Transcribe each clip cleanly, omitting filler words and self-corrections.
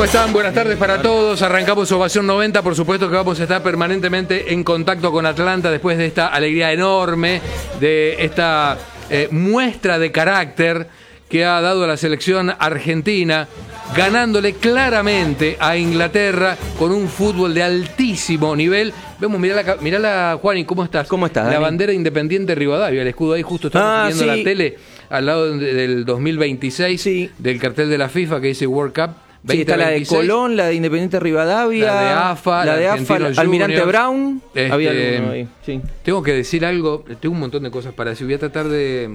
están? Buenas tardes para todos. Arrancamos Ovación 90. Por supuesto que vamos a estar permanentemente en contacto con Atlanta después de esta alegría enorme, de esta muestra de carácter que ha dado la selección argentina, ganándole claramente a Inglaterra con un fútbol de altísimo nivel. Vemos, mirala, Juani, ¿cómo estás? ¿Cómo estás, La Dani? bandera Independiente Rivadavia, el escudo ahí, justo estamos viendo sí. la tele, al lado del 2026, Sí. del cartel de la FIFA que dice World Cup 2026. Sí, está la de Colón, la de Independiente Rivadavia, La de AFA, la de Argentinos AFA, Almirante Juniors. Brown. Había alguno ahí, sí. Tengo que decir algo, tengo un montón de cosas para decir. Voy a tratar de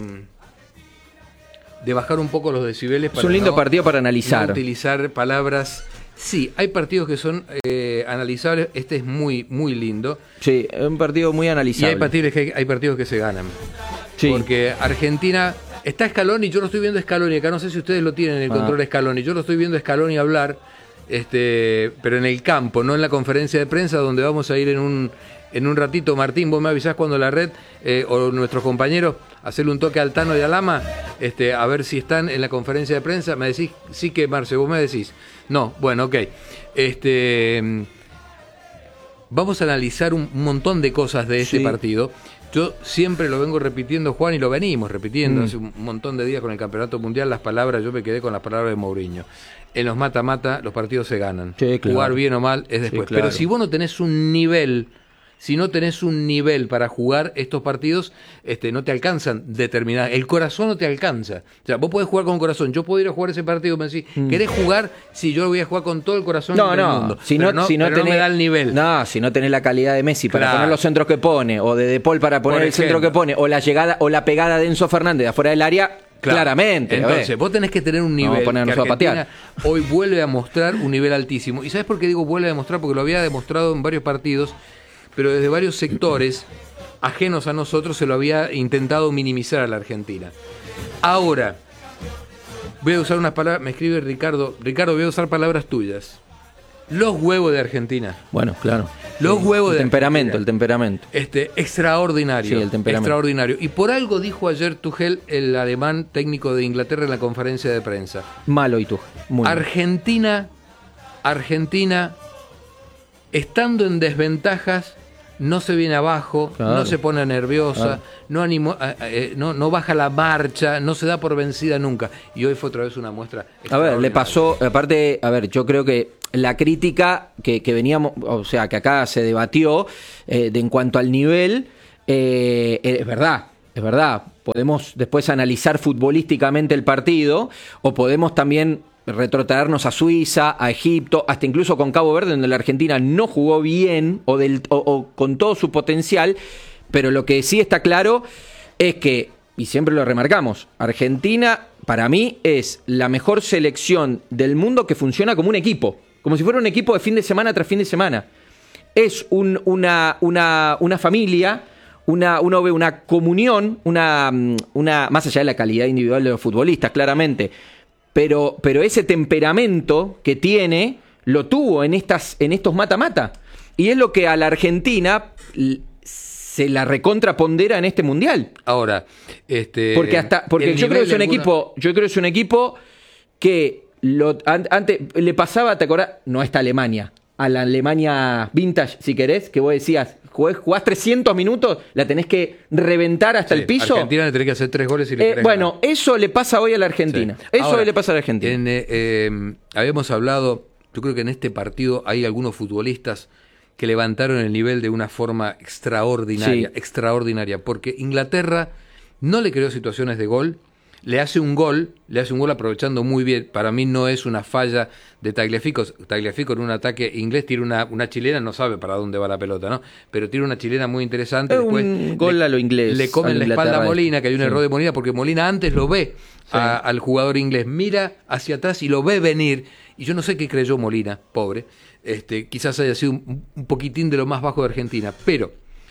bajar un poco los decibeles para Es un lindo partido para analizar. no utilizar palabras. Sí, hay partidos que son analizables. Este es muy, muy lindo. Sí, es un partido muy Y analizable. hay partidos que se ganan. Sí. Porque Argentina está Scaloni, yo lo estoy viendo a Scaloni acá, no sé si ustedes lo tienen en el control de Scaloni, yo lo estoy viendo a Scaloni hablar, pero en el campo, no en la conferencia de prensa, donde vamos a ir en un ratito. Martín, vos me avisás cuando la red o nuestros compañeros hacerle un toque al Tano y a Lama, a ver si están en la conferencia de prensa. Me decís, sí que Marce, vos me decís. No, bueno, ok. Vamos a analizar un montón de cosas de este partido. Yo siempre lo vengo repitiendo, Juan, y lo venimos repitiendo hace un montón de días con el Campeonato Mundial. Las palabras, yo me quedé con las palabras de Mourinho. En los mata-mata los partidos se ganan. Sí, claro. Jugar bien o mal es después. Sí, claro. Pero si vos no tenés un nivel... Si no tenés un nivel para jugar estos partidos, no te alcanzan determinadas. El corazón no te alcanza. O sea, vos podés jugar con corazón. Yo puedo ir a jugar ese partido y me decís, ¿querés jugar? Sí, yo voy a jugar con todo el corazón del mundo. Si pero no no me da el nivel. No, si no tenés la calidad de Messi para Claro. poner los centros que pone, o de Paul para poner Por el centro ejemplo. que pone, o la llegada o la pegada de Enzo Fernández de afuera del área, Claro. claramente. Entonces, vos tenés que tener un nivel. Vamos a ponernos que a patear. Argentina hoy vuelve a mostrar un nivel altísimo. ¿Y sabés por qué digo vuelve a demostrar? Porque lo había demostrado en varios partidos, pero desde varios sectores ajenos a nosotros se lo había intentado minimizar a la Argentina. Ahora, voy a usar unas palabras, me escribe Ricardo, voy a usar palabras tuyas. Los huevos de Argentina. Bueno, claro. Los huevos el de temperamento, Argentina. el temperamento. Extraordinario. Sí, el temperamento. Extraordinario. Y por algo dijo ayer Tuchel, el alemán técnico de Inglaterra, en la conferencia de prensa. Malo y tú. Muy mal. Argentina, estando en desventajas, no se viene abajo, Claro. no se pone nerviosa, Claro. no baja la marcha, no se da por vencida nunca. Y hoy fue otra vez una muestra A ver, le extraordinaria. pasó, aparte, yo creo que la crítica que veníamos, o sea, que acá se debatió en cuanto al nivel, es verdad. Podemos después analizar futbolísticamente el partido, o podemos también retrotraernos a Suiza, a Egipto, hasta incluso con Cabo Verde, donde la Argentina no jugó bien o con todo su potencial, pero lo que sí está claro es que, y siempre lo remarcamos, Argentina para mí es la mejor selección del mundo que funciona como un equipo, como si fuera un equipo de fin de semana tras fin de semana. Es una familia, uno ve una comunión, más allá de la calidad individual de los futbolistas, claramente, pero ese temperamento que tiene, lo tuvo en estos mata-mata. Y es lo que a la Argentina se la recontrapondera en este Mundial. Ahora, porque yo creo que es un equipo que antes le pasaba, ¿te acordás? No a esta Alemania, a la Alemania vintage, si querés, que vos decías, jugás 300 minutos, la tenés que reventar hasta el piso. Argentina le tenés que hacer 3 goles y le querés bueno, ganar. eso le pasa hoy a la Argentina. Sí. Eso Ahora, hoy le pasa a la Argentina. Habíamos hablado, yo creo que en este partido hay algunos futbolistas que levantaron el nivel de una forma extraordinaria, porque Inglaterra no le creó situaciones de gol, le hace un gol aprovechando muy bien. Para mí no es una falla de Tagliafico en un ataque inglés, tira una chilena, no sabe para dónde va la pelota, ¿no? Pero tira una chilena muy interesante. Después un gol a lo inglés. Le comen la espalda a Molina, que hay un error de Molina, porque Molina antes lo ve al jugador inglés, mira hacia atrás y lo ve venir, y yo no sé qué creyó Molina, pobre, quizás haya sido un poquitín de lo más bajo de Argentina, pero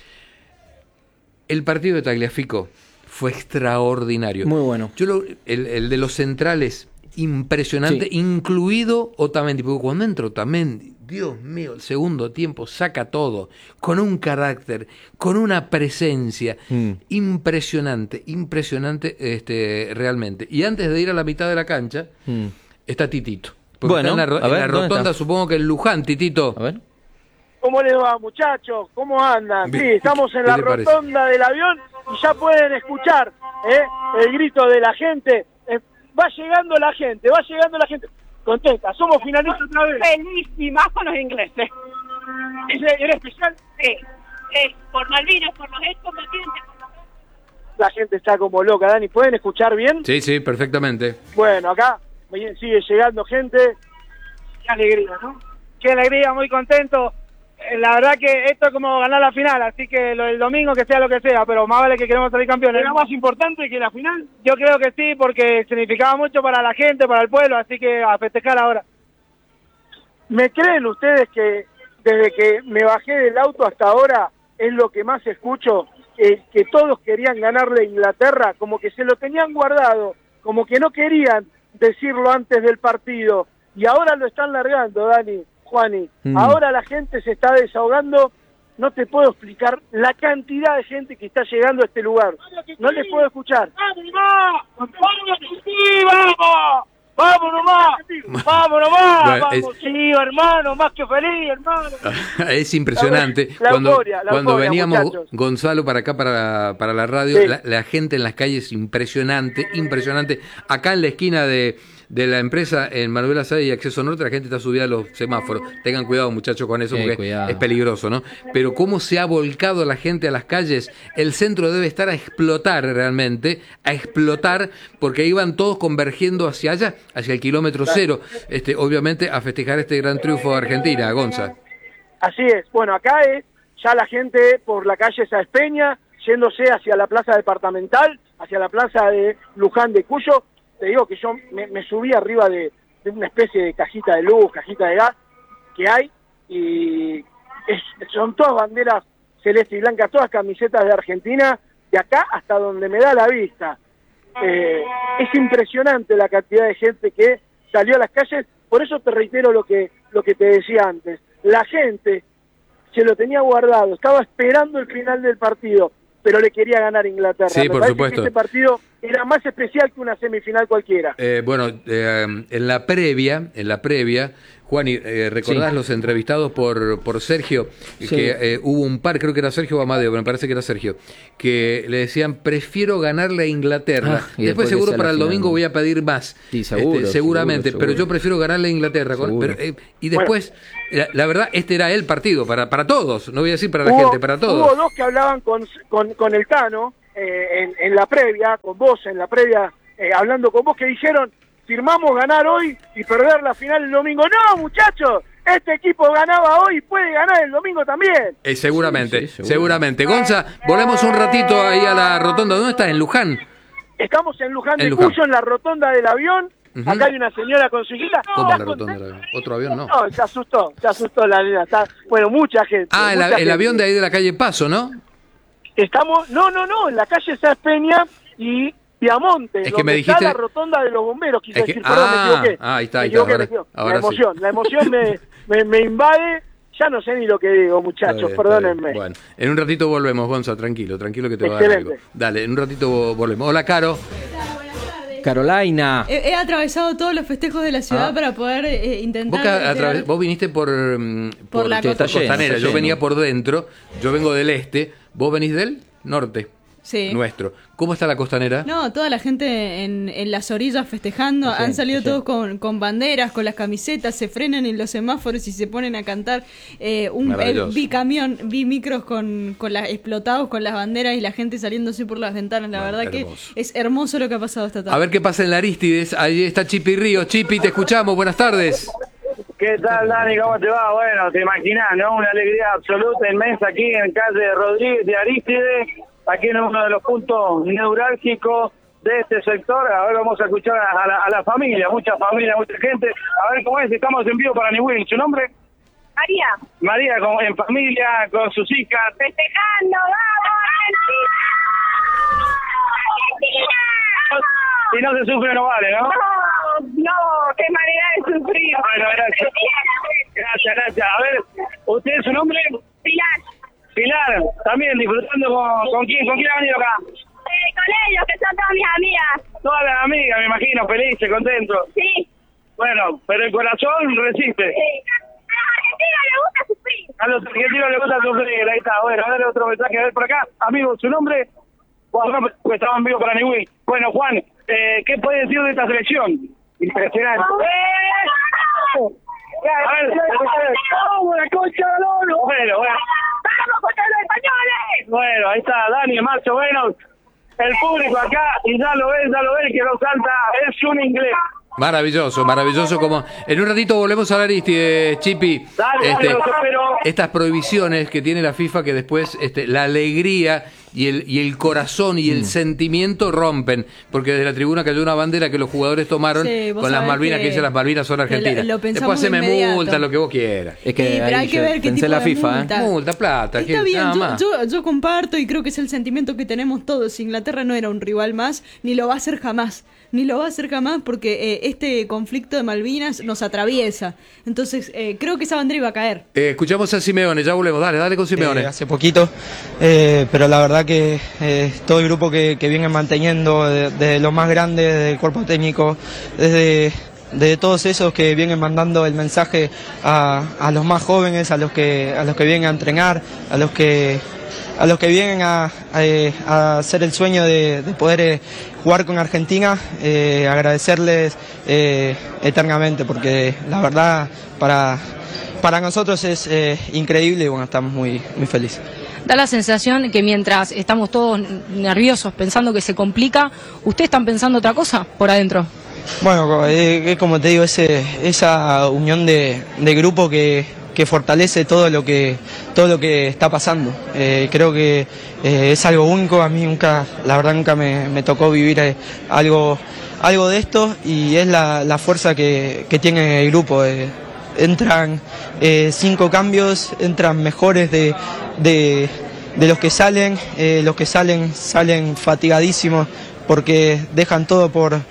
el partido de Tagliafico fue extraordinario. Muy bueno. El de los centrales, impresionante, incluido Otamendi, porque cuando entra Otamendi, Dios mío, el segundo tiempo saca todo, con un carácter, con una presencia impresionante realmente. Y antes de ir a la mitad de la cancha, está Titito. Porque Bueno, está a ver, en la ¿dónde rotonda, está? supongo que en Luján, Titito. A ver. ¿Cómo les va, muchachos? ¿Cómo andan? Sí, Bien. estamos en ¿Qué la te parece? rotonda del avión y ya pueden escuchar el grito de la gente. Va llegando la gente, va llegando la gente. Contenta, somos finalistas otra vez. Feliz y más con los ingleses. ¿Era especial? Sí. Por Malvinas, por los excombatientes. La gente está como loca, Dani. ¿Pueden escuchar bien? Sí, sí, perfectamente. Bueno, acá sigue llegando gente. Qué alegría, ¿no? Qué alegría, muy contento. La verdad que esto es como ganar la final, así que el domingo que sea lo que sea, pero más vale que queremos salir campeones. ¿Era más importante que la final? Yo creo que sí, porque significaba mucho para la gente, para el pueblo, así que a festejar ahora. ¿Me creen ustedes que desde que me bajé del auto hasta ahora es lo que más escucho? Que todos querían ganarle a Inglaterra, como que se lo tenían guardado, como que no querían decirlo antes del partido, y ahora lo están largando, Dani, Juani. Ahora la gente se está desahogando, no te puedo explicar la cantidad de gente que está llegando a este lugar. No les puedo escuchar. ¡Vamos nomás! ¡Sí, vamos! ¡Vamos nomás! ¡Vamos nomás! Bueno, ¡Vamos, sí, hermano! ¡Más que feliz, hermano! Es impresionante. La Cuando euforia, veníamos, muchachos. Gonzalo, para acá, para la radio, Sí. la gente en las calles, impresionante, impresionante. Acá en la esquina de la empresa, en Manuel Azaña y Acceso Norte, la gente está subida a los semáforos. Tengan cuidado, muchachos, con eso, porque cuidado. es peligroso, ¿no? Pero cómo se ha volcado la gente a las calles, el centro debe estar a explotar realmente, a explotar, porque iban todos convergiendo hacia allá, hacia el kilómetro cero, obviamente a festejar este gran triunfo de Argentina, Gonza. Así es. Bueno, acá es ya la gente por la calle Sáenz Peña, yéndose hacia la plaza departamental, hacia la plaza de Luján de Cuyo. Te digo que yo me subí arriba de una especie de cajita de luz, cajita de gas que hay, y son todas banderas celeste y blancas, todas camisetas de Argentina, de acá hasta donde me da la vista. Es impresionante la cantidad de gente que salió a las calles, por eso te reitero lo que te decía antes. La gente se lo tenía guardado, estaba esperando el final del partido, pero le quería ganar a Inglaterra. Sí, Me por parece supuesto. que este partido era más especial que una semifinal cualquiera. En la previa, Juani, ¿recordás Sí. los entrevistados por Sergio? Sí. Que hubo un par, creo que era Sergio o Amadeo, me parece que era Sergio, que le decían, prefiero ganarle a Inglaterra. Y Después después que seguro sea para la el final. domingo voy a pedir más. Sí, seguro, seguramente, seguro. pero yo prefiero ganarle a Inglaterra. Seguro. Y después, la verdad, este era el partido para todos, no voy a decir para la gente, para todos. Hubo dos que hablaban con el Tano en la previa, con vos en la previa, hablando con vos, que dijeron, firmamos ganar hoy y perder la final el domingo. No, muchachos, este equipo ganaba hoy y puede ganar el domingo también. Seguramente, Sí, seguro. seguramente. Gonza, volvemos un ratito ahí a la rotonda. ¿Dónde estás? ¿En Luján? Estamos en Luján En de Luján. Cuyo, en la rotonda del avión. Ujú. Acá hay una señora con su hijita. ¿Cómo ¿Estás la rotonda del contenta? avión? ¿Otro avión? No. No, se asustó la nena. Bueno, mucha gente. Ah, mucha el gente. avión de ahí de la calle Paso, ¿no? Estamos, no, en la calle Sáenz Peña y Piamonte, Es que donde me está dijiste- la rotonda de los bomberos, quise Es que- decir, perdón, me equivoqué. ahí está, Me ahí equivoqué, está, me equivoqué. ahora La emoción me invade, ya no sé ni lo que digo, Está muchachos, bien, está perdónenme. bien. Bueno, en un ratito volvemos, Gonza, tranquilo que te va a dar Excelente. algo. Dale, en un ratito volvemos. Hola, Caro. Carolina. He atravesado todos los festejos de la ciudad para poder intentar... Vos viniste por la Está costa. lleno, Costanera, está yo lleno. venía por dentro, yo vengo del este, vos venís del norte, Sí. nuestro. ¿Cómo está la Costanera? No, toda la gente en las orillas festejando, Sí, han salido sí. todos con banderas, con las camisetas, se frenan en los semáforos y se ponen a cantar. Maravilloso. Vi micros explotados con las banderas y la gente saliendo así por las ventanas. La Bueno, verdad hermoso. que es hermoso lo que ha pasado esta tarde. A ver qué pasa en la Arístides, ahí está Chipi Ríos. Chipi, te escuchamos, buenas tardes. ¿Qué tal, Dani? ¿Cómo te va? Bueno, te imaginás, ¿no? Una alegría absoluta, inmensa aquí en calle Rodríguez de Arístides, aquí en uno de los puntos neurálgicos de este sector. A ver, vamos a escuchar a la familia, mucha gente. A ver cómo es, estamos en vivo para Niwin. ¿Su nombre? María, María, en familia, con sus hijas. festejando, ¡vamos, Argentina! Si no se sufre, no vale, ¿no? No, qué manera de sufrir. Bueno, gracias. A ver, ¿usted es su nombre? Pilar, Pilar, también disfrutando con quién ha venido acá. con ellos, que son todas mis amigas. Todas las amigas, me imagino, felices, contentos. Sí, Bueno, pero el corazón resiste. A los argentinos les gusta sufrir, ahí está. Bueno, a ver otro mensaje, a ver por acá. Amigo, ¿su nombre? Juan, pues estaba en vivo para Niwi. Bueno, Juan, ¿qué puede decir de esta selección? Impresionante. A ver, la concha del oro. Bueno. ¡Vamos contra los españoles! Bueno, ahí está, Dani, más o menos. El público acá, y ya lo ven, que no salta, es un inglés. Maravilloso, como en un ratito volvemos a hablar, Chipi. Dale, pero estas prohibiciones que tiene la FIFA, que después la alegría y el corazón y el sentimiento rompen, porque desde la tribuna cayó una bandera que los jugadores tomaron con las Malvinas, que dice las Malvinas son argentinas. Después haceme multa, lo que vos quieras. Es que pero hay que ver qué tipo la de FIFA, multa. Plata, Está bien, nada más. yo comparto y creo que es el sentimiento que tenemos todos. Inglaterra no era un rival más, ni lo va a hacer jamás. Porque este conflicto de Malvinas nos atraviesa. Entonces, creo que esa bandera iba a caer. Escuchamos a Simeone, ya volvemos. Dale con Simeone. Hace poquito, pero la verdad que todo el grupo que viene manteniendo, desde lo más grande, desde el cuerpo técnico, desde todos esos que vienen mandando el mensaje a los más jóvenes, a los que vienen a entrenar, a los que vienen a hacer el sueño de poder jugar con Argentina, agradecerles eternamente, porque la verdad para nosotros es increíble y bueno, estamos muy felices. Da la sensación que mientras estamos todos nerviosos pensando que se complica, ¿ustedes están pensando otra cosa por adentro? Bueno, como te digo, esa unión de grupo que fortalece todo lo que está pasando. Creo que es algo único. A mí la verdad nunca me tocó vivir algo de esto, y es la fuerza que tiene el grupo. Entran 5 cambios, entran mejores de los que salen. Los que salen fatigadísimos porque dejan todo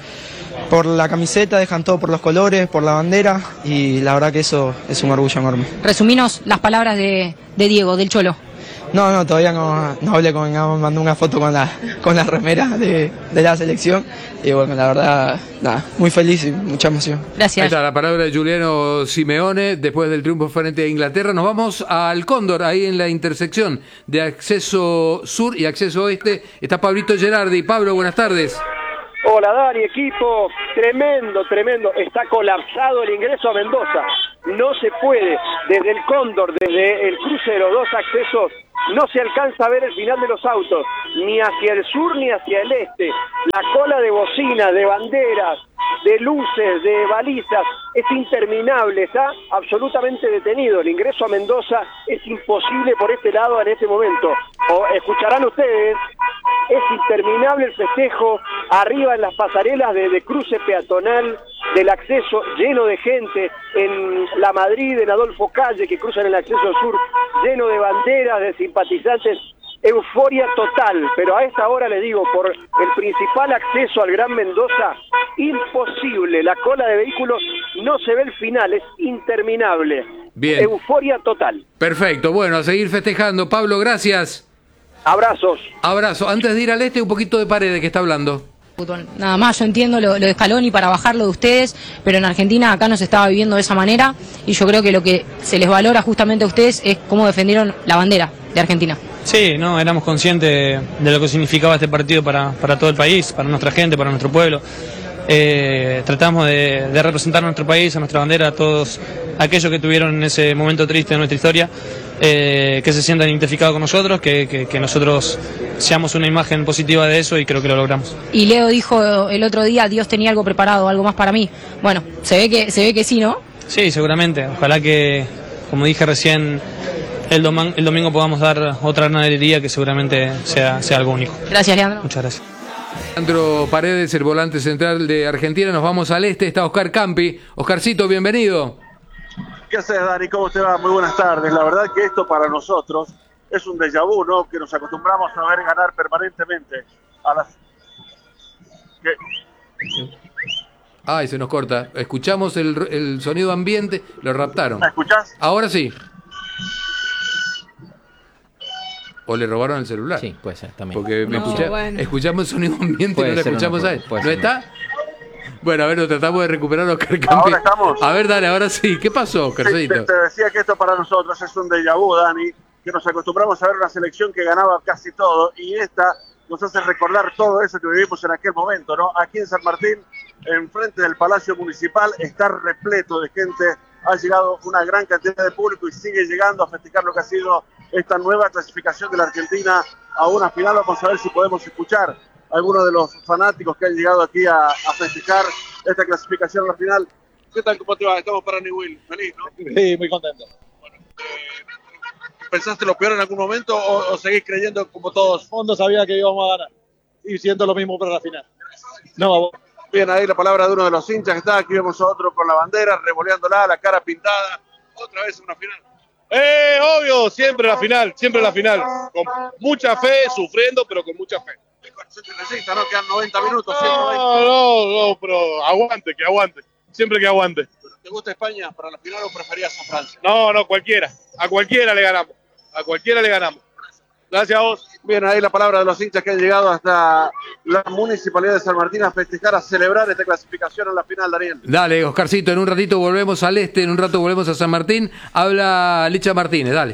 por la camiseta, dejan todo por los colores, por la bandera, y la verdad que eso es un orgullo enorme. Resuminos las palabras de Diego, del Cholo. No, todavía no hablé con él, me mandó una foto con la remera de la selección, y bueno, la verdad, nada, muy feliz y mucha emoción. Gracias. Ahí está la palabra de Giuliano Simeone después del triunfo frente a Inglaterra. Nos vamos al Cóndor, ahí en la intersección de acceso sur y acceso oeste. Está Pablito Gerardi. Pablo, buenas tardes. Hola Dani, equipo, tremendo, está colapsado el ingreso a Mendoza, no se puede, desde el Cóndor, desde el cruce de los dos accesos, no se alcanza a ver el final de los autos, ni hacia el sur ni hacia el este, la cola de bocinas, de banderas, de luces, de balizas, es interminable, está absolutamente detenido, el ingreso a Mendoza es imposible por este lado en este momento, o escucharán ustedes, es interminable el festejo, arriba en las pasarelas de cruce peatonal, del acceso lleno de gente, en la Madrid, en Adolfo Calle, que cruzan el acceso sur, lleno de banderas, de simpatizantes, euforia total, pero a esta hora les digo, por el principal acceso al Gran Mendoza, imposible, la cola de vehículos no se ve el final, es interminable. Bien. Euforia total. Perfecto, bueno, a seguir festejando. Pablo, gracias. Abrazos. Abrazo. Antes de ir al este, un poquito de Paredes que está hablando. Nada más, yo entiendo lo de Scaloni para bajarlo de ustedes, pero en Argentina acá no se estaba viviendo de esa manera, y yo creo que lo que se les valora justamente a ustedes es cómo defendieron la bandera de Argentina. Sí, no, éramos conscientes de lo que significaba este partido para todo el país, para nuestra gente, para nuestro pueblo. Tratamos de representar a nuestro país, a nuestra bandera, a todos aquellos que tuvieron en ese momento triste de nuestra historia, que se sientan identificados con nosotros, que nosotros seamos una imagen positiva de eso, y creo que lo logramos. Y Leo dijo el otro día, Dios tenía algo preparado, algo más para mí. Bueno, se ve que sí, ¿no? Sí, seguramente. Ojalá que, como dije recién, el domingo podamos dar otra ganadería que seguramente sea algo único. Gracias, Leandro. Muchas gracias. Leandro Paredes, el volante central de Argentina. Nos vamos al este, está Oscar Campi. Oscarcito, bienvenido. ¿Qué haces, Dani? ¿Cómo te va? Muy buenas tardes. La verdad que esto para nosotros es un déjà vu, ¿no? Que nos acostumbramos a ver ganar permanentemente a las... Ay, se nos corta. Escuchamos el sonido ambiente, lo raptaron. ¿Me escuchás? Ahora sí. ¿O le robaron el celular? Sí, puede ser también. Porque No, bueno. escuchamos el sonido ambiente y no lo escuchamos a él. ¿No está? Bueno, a ver, lo tratamos de recuperar, Oscar. ¿Ahora estamos? A ver, dale, ahora sí. ¿Qué pasó, Oscarcito? Te decía que esto para nosotros es un déjà vu, Dani, que nos acostumbramos a ver una selección que ganaba casi todo, y esta nos hace recordar todo eso que vivimos en aquel momento, ¿no? Aquí en San Martín, enfrente del Palacio Municipal, está repleto de gente, ha llegado una gran cantidad de público y sigue llegando a festejar lo que ha sido esta nueva clasificación de la Argentina a una final. Vamos a ver si podemos escuchar a algunos de los fanáticos que han llegado aquí a festejar esta clasificación a la final. ¿Qué tal? ¿Cómo te va? Estamos para Newell. Feliz, ¿no? Sí, muy contento. Bueno, ¿pensaste lo peor en algún momento o seguís creyendo como todos? Fondo sabía que íbamos a ganar y siento lo mismo para la final. No, bien, ahí la palabra de uno de los hinchas que está. Aquí vemos a otro con la bandera, revoleándola, la cara pintada. Otra vez una final. Obvio, siempre la final, con mucha fe, sufriendo, pero con mucha fe. ¿No? Quedan 90 minutos. No, pero aguante, siempre que aguante. ¿Te gusta España para la final o preferías a Francia? No, cualquiera, a cualquiera le ganamos. Gracias a vos. Bien, ahí la palabra de los hinchas que han llegado hasta la Municipalidad de San Martín a festejar, a celebrar esta clasificación en la final, Daniel. Dale, Oscarcito, en un ratito volvemos al este, en un rato volvemos a San Martín. Habla Licha Martínez, dale.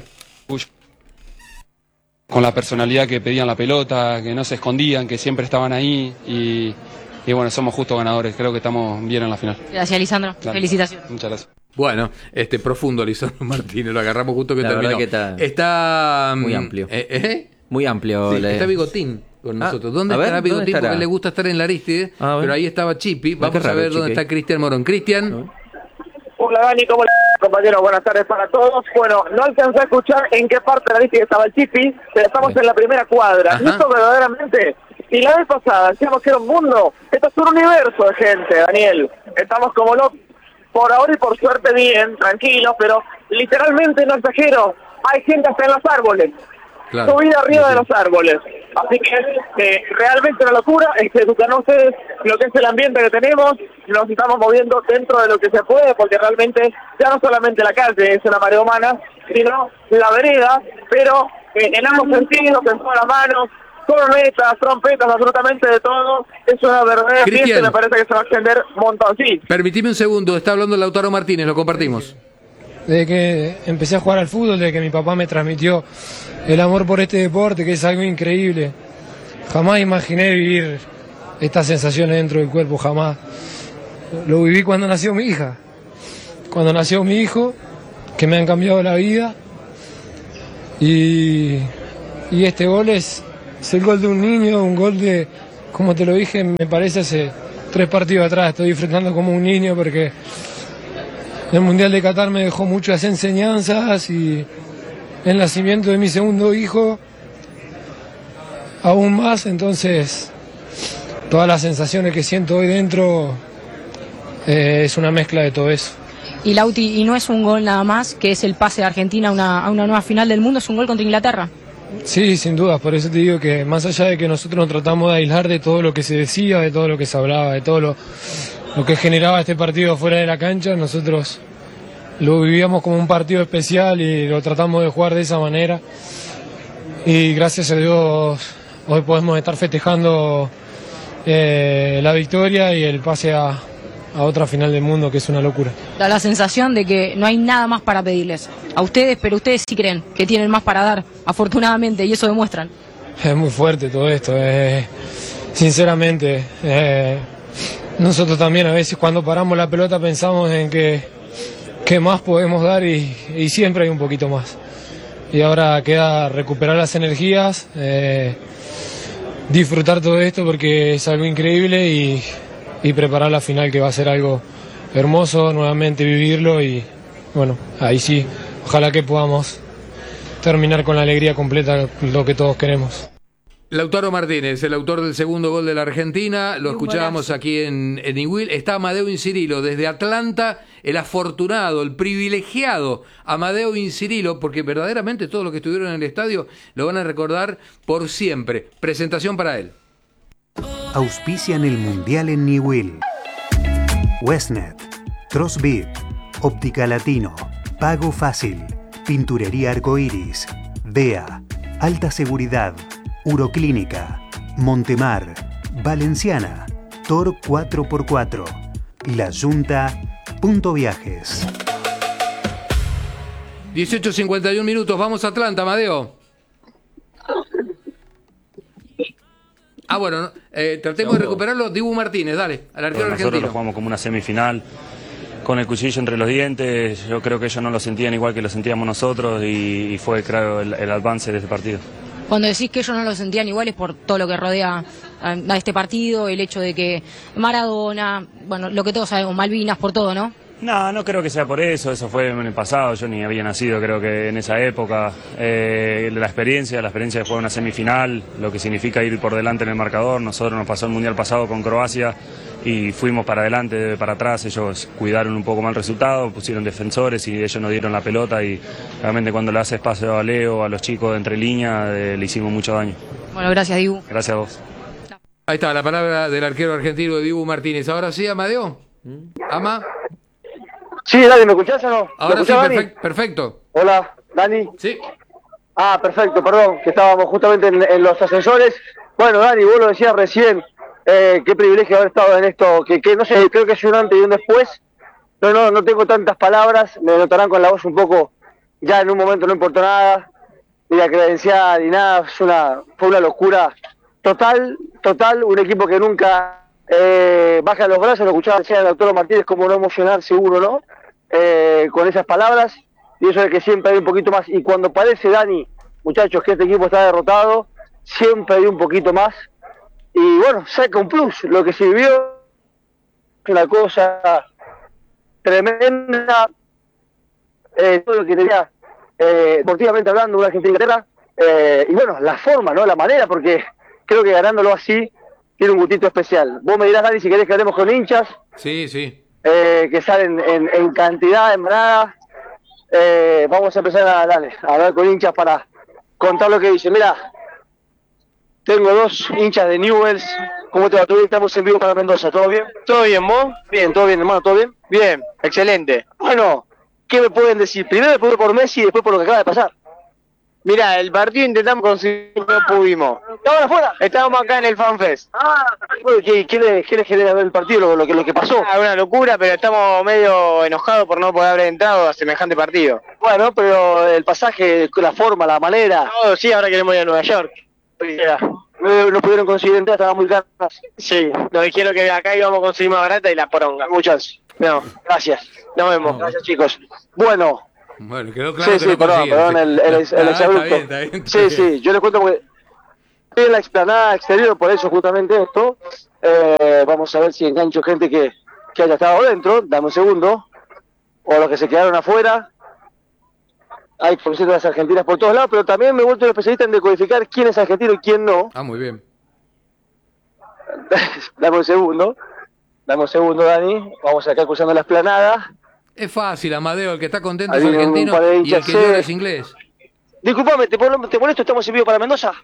Con la personalidad que pedían la pelota, que no se escondían, que siempre estaban ahí y bueno, somos justos ganadores. Creo que estamos bien en la final. Gracias, Lisandro. Claro. Felicitaciones. Muchas gracias. Bueno, profundo Lisandro Martínez, lo agarramos justo que la terminó. Que está muy amplio. Muy amplio. Sí, está Bigotín con nosotros. ¿Dónde estará Bigotín? Porque a él le gusta estar en la Arístide, pero ahí estaba Chipi. Vamos a ver dónde está Cristian Morón. Cristian. Hola Dani, ¿cómo le va, compañero? Buenas tardes para todos. Bueno, no alcancé a escuchar en qué parte de la Arístide estaba el Chipi, pero estamos en la primera cuadra. Ajá. Y esto verdaderamente, y la vez pasada decíamos que era un mundo, esto es un universo de gente, Daniel. Estamos como locos. Por ahora y por suerte bien, tranquilos, pero literalmente, no exagero, hay gente hasta en los árboles. Claro. Subida arriba de los árboles. Así que realmente una locura. Educan ustedes lo que es el ambiente que tenemos. Nos estamos moviendo dentro de lo que se puede, porque realmente ya no solamente la calle es una marea humana, sino la vereda, pero en ambos sentidos, en todas las manos, cornetas, trompetas, absolutamente de todo. Es una verdadera fiesta y me parece que se va a extender un montón. Sí. Permitime un segundo, está hablando Lautaro Martínez, lo compartimos. Desde que empecé a jugar al fútbol, desde que mi papá me transmitió el amor por este deporte, que es algo increíble. Jamás imaginé vivir estas sensaciones dentro del cuerpo, jamás. Lo viví cuando nació mi hija, cuando nació mi hijo, que me han cambiado la vida. Y este gol es el gol de un niño, un gol de, como te lo dije, me parece hace 3 partidos atrás. Estoy disfrutando como un niño porque el Mundial de Qatar me dejó muchas enseñanzas y el nacimiento de mi segundo hijo aún más. Entonces todas las sensaciones que siento hoy dentro es una mezcla de todo eso. Y Lauti, y no es un gol nada más, que es el pase de Argentina a una nueva final del mundo, es un gol contra Inglaterra. Sí, sin duda, por eso te digo que más allá de que nosotros nos tratamos de aislar de todo lo que se decía, de todo lo que se hablaba, de todo lo que generaba este partido fuera de la cancha, nosotros lo vivíamos como un partido especial y lo tratamos de jugar de esa manera. Y gracias a Dios hoy podemos estar festejando la victoria y el pase a otra final del mundo, que es una locura. Da la sensación de que no hay nada más para pedirles a ustedes, pero ustedes sí creen que tienen más para dar, afortunadamente, y eso demuestran. Es muy fuerte todo esto, sinceramente. Nosotros también a veces cuando paramos la pelota pensamos en qué más podemos dar y siempre hay un poquito más. Y ahora queda recuperar las energías, disfrutar todo esto porque es algo increíble y preparar la final, que va a ser algo hermoso, nuevamente vivirlo y bueno, ahí sí, ojalá que podamos terminar con la alegría completa, lo que todos queremos. Lautaro Martínez, el autor del segundo gol de la Argentina, lo escuchábamos aquí en Newell. Está Amadeo Incirilo desde Atlanta, el afortunado, el privilegiado Amadeo Incirilo, porque verdaderamente todos los que estuvieron en el estadio lo van a recordar por siempre. Presentación para él. Auspician el Mundial en Newell. Westnet, Trosbit, Óptica Latino, Pago Fácil, Pinturería Arcoiris, DEA, Alta Seguridad, Uroclínica, Montemar, Valenciana, Tor 4x4. layunta.viajes. 18:51 minutos, vamos a Atlanta, Amadeo. Bueno, tratemos de recuperarlo. Dibu Martínez, dale, al arquero argentino. Nosotros lo jugamos como una semifinal, con el cuchillo entre los dientes. Yo creo que ellos no lo sentían igual que lo sentíamos nosotros y fue claro el avance de este partido. Cuando decís que ellos no lo sentían igual es por todo lo que rodea a este partido, el hecho de que Maradona, bueno, lo que todos sabemos, Malvinas, por todo, ¿no? No creo que sea por eso fue en el pasado, yo ni había nacido, creo que en esa época. La experiencia de jugar una semifinal, lo que significa ir por delante en el marcador. Nosotros nos pasó el Mundial pasado con Croacia y fuimos para adelante, para atrás. Ellos cuidaron un poco más el resultado, pusieron defensores y ellos nos dieron la pelota, y realmente cuando le hace espacio a Leo, a los chicos de entre líneas, le hicimos mucho daño. Bueno, gracias, Dibu. Gracias a vos. Ahí está la palabra del arquero argentino Dibu Martínez. Ahora sí, Amadeo. ¿Ama? Sí, Dani, ¿me escuchás o no? Ahora sí, perfecto. Hola, Dani. Sí. Perfecto, perdón, que estábamos justamente en los ascensores. Bueno, Dani, vos lo decías recién, qué privilegio haber estado en esto, que no sé, creo que es un antes y un después. No tengo tantas palabras, me notarán con la voz un poco, ya en un momento no importa nada, ni la credencial ni nada, fue una locura total, un equipo que nunca baja los brazos. Lo escuchaba decir el doctor Martínez, como no emocionarse uno, ¿no? Con esas palabras, y eso es que siempre hay un poquito más, y cuando parece, Dani, muchachos, que este equipo está derrotado, siempre hay un poquito más, y bueno, saca un plus. Lo que sirvió es una cosa tremenda, todo lo que tenía deportivamente hablando, una Argentina-Inglaterra, y bueno, la forma, ¿no? La manera, porque creo que ganándolo así tiene un gustito especial. Vos me dirás, Dani, si querés que hablemos con hinchas. Sí. Que salen en cantidad, en manada. Vamos a empezar a hablar con hinchas para contar lo que dicen. Mira, tengo 2 hinchas de Newell's. ¿Cómo te va? ¿Todo bien? Estamos en vivo para Mendoza. ¿Todo bien? ¿Todo bien, vos? Bien, todo bien, hermano. ¿Todo bien? Bien, excelente. Bueno, ¿qué me pueden decir? Primero por Messi y después por lo que acaba de pasar. Mirá, el partido intentamos conseguir, no pudimos. ¿Estaban afuera? Estábamos acá en el FanFest. Bueno, ¿qué le genera ver el partido, lo que pasó? Una locura, pero estamos medio enojados por no poder haber entrado a semejante partido. Bueno, pero el pasaje, la forma, la manera... Sí, ahora queremos ir a Nueva York. No pudieron conseguir entrar, estaban muy caras. Sí, nos dijeron que acá íbamos a conseguir más barata y la poronga. Muchas. No, gracias. Nos vemos. Gracias, chicos. Bueno, quedó claro. Sí, perdón, el exabrupto. Está bien. Sí, yo les cuento porque estoy en la explanada exterior, por eso justamente esto. Vamos a ver si engancho gente que haya estado dentro. Dame un segundo. O los que se quedaron afuera. Hay camisetas argentinas por todos lados, pero también me he vuelto un especialista en decodificar quién es argentino y quién no. Muy bien. Dame un segundo, Dani. Vamos acá cruzando la explanada. Es fácil, Amadeo, el que está contento es argentino y el que llora es inglés. Disculpame, ¿te molesto? ¿Estamos en vivo para Mendoza?